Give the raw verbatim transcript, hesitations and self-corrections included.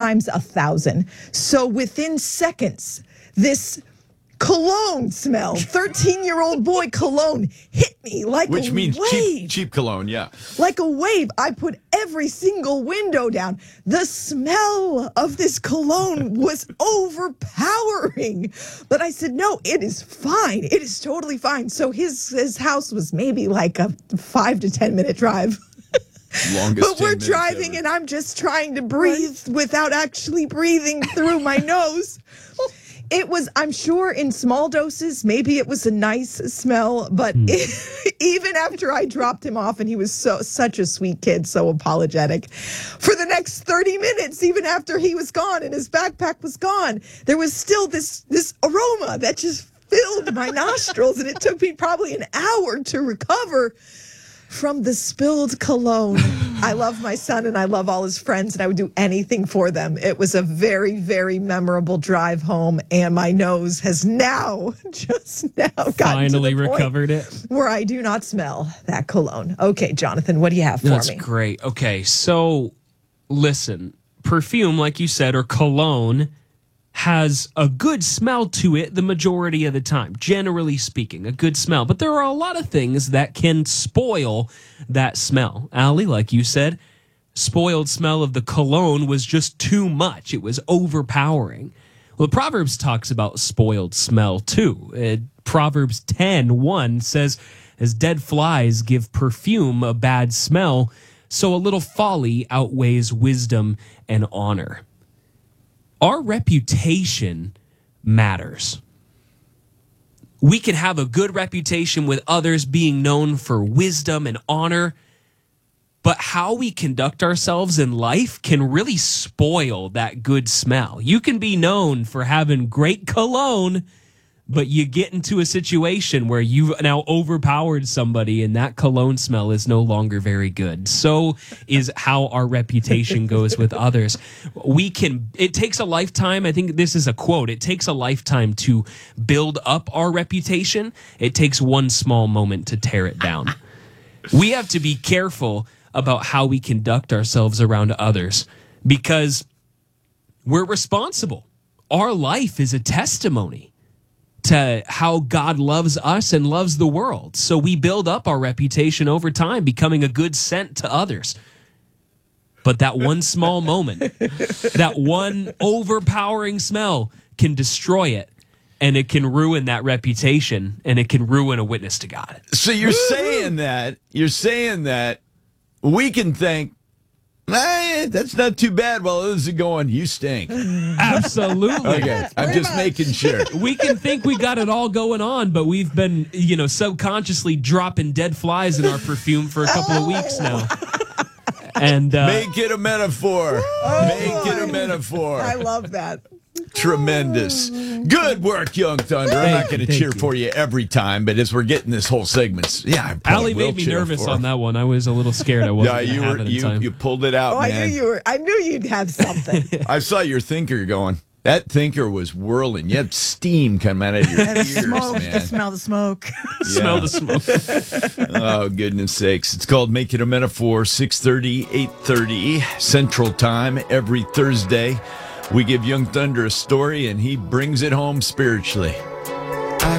times a thousand. So within seconds, this cologne smell, thirteen-year-old boy cologne, hit me like Which a means wave. cheap, cheap cologne, yeah. Like a wave. I put every single window down. The smell of this cologne was overpowering. But I said, no, it is fine. It is totally fine. So his, his house was maybe like a five to ten minute drive. Longest But we're ten minutes driving ever. and I'm just trying to breathe without actually breathing through my nose. It was, I'm sure in small doses, maybe it was a nice smell, but Mm. it, even after I dropped him off, and he was so such a sweet kid, so apologetic, for the next thirty minutes, even after he was gone and his backpack was gone, there was still this this aroma that just filled my nostrils, and it took me probably an hour to recover from the spilled cologne. I love my son and I love all his friends and I would do anything for them. It was a very, very memorable drive home, and my nose has now, just now, gotten Finally to the point recovered it. where I do not smell that cologne. Okay, Jonathan, what do you have for That's me? great. Okay, so listen, perfume, like you said, or cologne, has a good smell to it the majority of the time, generally speaking, a good smell. But there are a lot of things that can spoil that smell. Allie, like you said, spoiled smell of the cologne was just too much. It was overpowering. Well, the Proverbs talks about spoiled smell too. Uh, Proverbs ten one says, as dead flies give perfume a bad smell, so a little folly outweighs wisdom and honor. Our reputation matters. We can have a good reputation with others, being known for wisdom and honor, but how we conduct ourselves in life can really spoil that good smell. You can be known for having great cologne, but you get into a situation where you've now overpowered somebody and that cologne smell is no longer very good. So is how our reputation goes with others. We can, it takes a lifetime. I think this is a quote. It takes a lifetime to build up our reputation. It takes one small moment to tear it down. We have to be careful about how we conduct ourselves around others because we're responsible. Our life is a testimony to how God loves us and loves the world. So we build up our reputation over time, becoming a good scent to others. But that one small moment, that one overpowering smell can destroy it, and it can ruin that reputation, and it can ruin a witness to God. So you're saying that, you're saying that we can think, eh, that's not too bad while others are going, you stink. Absolutely. Okay, I'm just making sure. We can think we got it all going on, but we've been, you know, subconsciously dropping dead flies in our perfume for a couple of weeks now. And uh, Make it a metaphor. Oh, Make it a metaphor. I love that. Tremendous. Good work, Young Thunder. I'm not going to cheer for you every time, but as we're getting this whole segment, yeah, I probably Allie will made me cheer nervous for on him. that one. I was a little scared. I wasn't Yeah, going you to have were it in you, time. you pulled it out, Oh, I man. knew you were. I knew you'd have something. I saw your thinker going. That thinker was whirling. You had steam coming out of your ears, Smoke. I man. smell the smoke. Smell Yeah. the smoke. Oh, goodness sakes. It's called Make It a Metaphor, six thirty, eight thirty Central Time every Thursday. We give Young Thunder a story, and he brings it home spiritually.